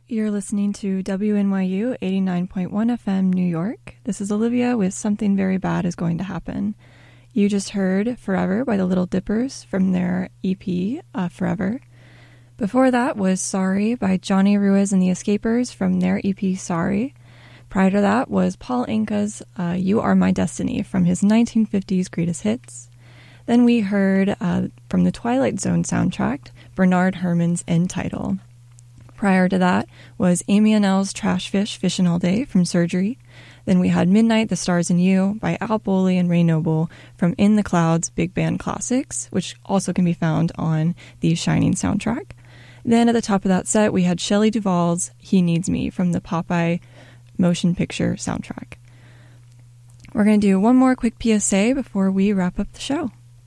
You're listening to WNYU 89.1 FM New York. This is Olivia with Something Very Bad Is Going to Happen. You just heard Forever by the Little Dippers from their EP, Forever. Before that was Sorry by Johnny Ruiz and the Escapers from their EP, Sorry. Prior to that was Paul Anka's You Are My Destiny from his 1950s greatest hits. Then we heard from the Twilight Zone soundtrack, Bernard Herrmann's End Title. Prior to that was Amy Annell's Trash Fish, Fishin' All Day from Surgery. Then we had Midnight, The Stars and You by Al Boley and Ray Noble from In the Clouds Big Band Classics, which also can be found on the Shining soundtrack. Then at the top of that set, we had Shelley Duvall's He Needs Me from the Popeye motion picture soundtrack. We're going to do one more quick PSA before we wrap up the show.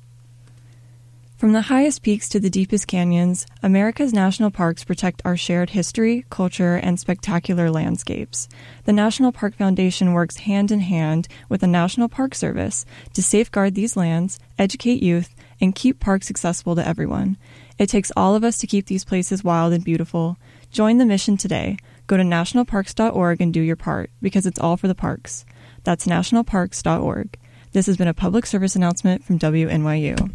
From the highest peaks to the deepest canyons, America's national parks protect our shared history, culture, and spectacular landscapes. The National Park Foundation works hand in hand with the National Park Service to safeguard these lands, educate youth, and keep parks accessible to everyone. It takes all of us to keep these places wild and beautiful. Join the mission today. Go to nationalparks.org and do your part, because it's all for the parks. That's nationalparks.org. This has been a public service announcement from WNYU.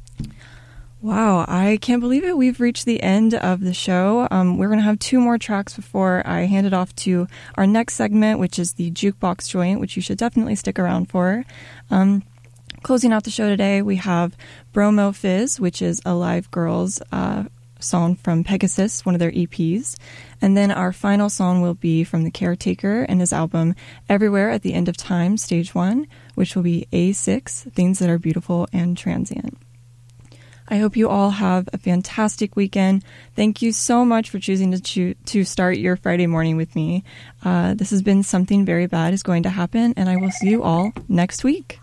Wow, I can't believe it. We've reached the end of the show. We're going to have two more tracks before I hand it off to our next segment, which is the Jukebox Joint, which you should definitely stick around for. Closing out the show today, we have Bromo Fizz, which is a Live Girls song from Pegasus, one of their EPs. And then our final song will be from The Caretaker and his album Everywhere at the End of Time, Stage 1, which will be A6, Things That Are Beautiful and Transient. I hope you all have a fantastic weekend. Thank you so much for choosing to start your Friday morning with me. This has been Something Very Bad Is Going to Happen, and I will see you all next week.